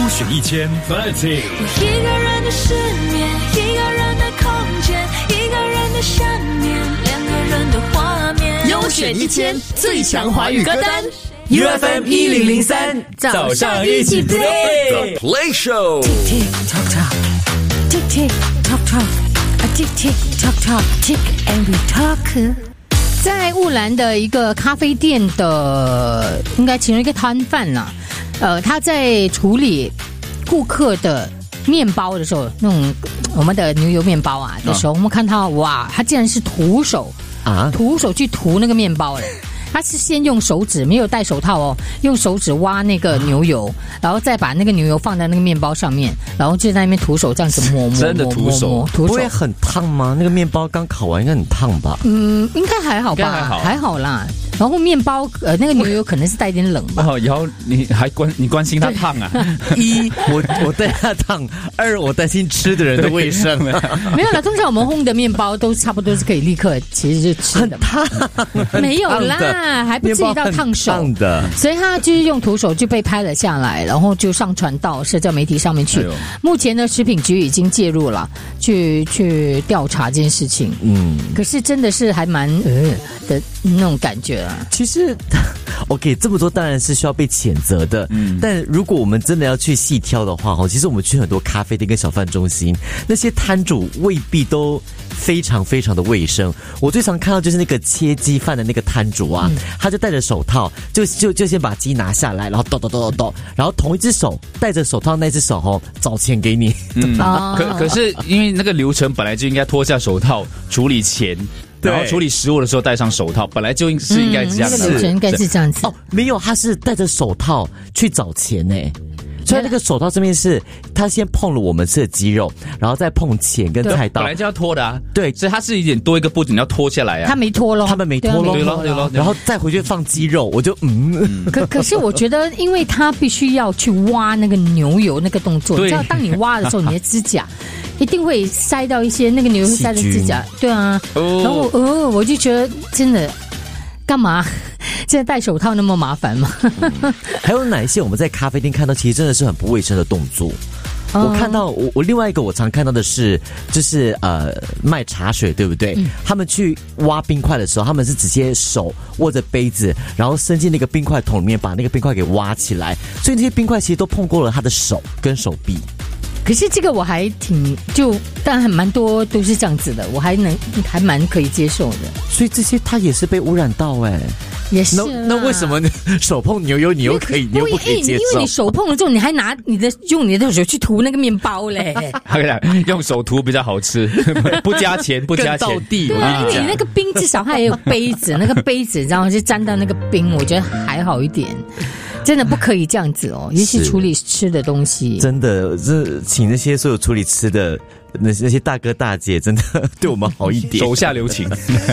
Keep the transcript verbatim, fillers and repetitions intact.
选一千 Fancy。 一个人的失眠，一个人的空间，一个人的想念，两个人的画面。 优选一千最强华语歌单 U F M 一零零三， 早上一起 play The Play Show。 Tick tock tock Tick tick tock tock Tick tick tock tock Tick and we talk。 在雾兰的一个咖啡店的应该其中一个摊贩啦，呃，他在处理顾客的面包的时候，那种我们的牛油面包啊的时候，我们看到哇，他竟然是徒手啊，徒手去涂那个面包了。他是先用手指，没有戴手套哦，用手指挖那个牛油，然后再把那个牛油放在那个面包上面，然后就在那边徒手这样子磨磨真的徒手， 徒手不会很烫吗？那个面包刚烤完应该很烫吧？ 嗯，应该还好吧， 还好还好啦。然后面包呃那个牛油可能是带点冷吧。 哦，以后你还关你关心它烫啊？ 一我我担心它烫，二我担心吃的人的卫生。 没有啦，通常我们烘的面包都差不多是可以立刻其实就吃的嘛。 很烫， 没有啦，还不至于到烫手烫的。 所以他就是用徒手就被拍了下来，然后就上传到社交媒体上面去。哎、目前呢，食品局已经介入了，去去调查这件事情。嗯，可是真的是还蛮呃的那种感觉啊。 其实 OK 这么做当然是需要被谴责的，嗯，但如果我们真的要去细挑的话，其实我们去很多咖啡店跟小贩中心，那些摊主未必都非常非常的卫生。我最常看到就是那个切鸡饭的那个摊主啊，嗯、他就戴着手套，就就就先把鸡拿下来，然后抖抖抖抖抖，然后同一只手戴着手套那只手哦找钱给你。 嗯，可可是因为那个流程本来就应该脱下手套处理钱。然后处理食物的时候戴上手套，本来就是应该这样子， 嗯、那个流程应该是这样子。 哦，没有，他是戴着手套去找钱呢。所以那个手套上面是他先碰了我们吃的鸡肉，然后再碰钱跟菜刀， 本来就要脱的啊。 对， 所以他是一点多一个步骤，你要脱下来啊。 他没脱咯， 他们没脱咯， 对咯对咯， 然后再回去放鸡肉，我就嗯。 可可是我觉得，因为他必须要去挖那个牛油那个动作，你知道，当你挖的时候，你的指甲一定会塞到一些那个牛油塞的指甲，对啊。哦、然后呃，我就觉得真的。干嘛？现在戴手套那么麻烦吗？ 嗯、还有哪一些我们在咖啡店看到，其实真的是很不卫生的动作？哦、我看到我我另外一个我常看到的是，就是呃卖茶水对不对？嗯、他们去挖冰块的时候，他们是直接手握着杯子，然后伸进那个冰块桶里面，把那个冰块给挖起来，所以那些冰块其实都碰过了他的手跟手臂。 可是这个我还挺就，但还蛮多都是这样子的，我还能还蛮可以接受的。 所以这些它也是被污染到哎、欸， 也是。 那那为什么你手碰牛油你又可以，你又不可以接受？ 因为你手碰了之后，你还拿你的用你的手去涂那个面包嘞。 用手涂比较好吃，不加钱不加钱。 到地， 对啊，因为你那个冰至少它也有杯子，那个杯子然后就沾到那个冰，我觉得还好一点。真的不可以这样子哦，尤其处理吃的东西。 真的，这请那些所有处理吃的那那些大哥大姐，真的对我们好一点， 手下留情。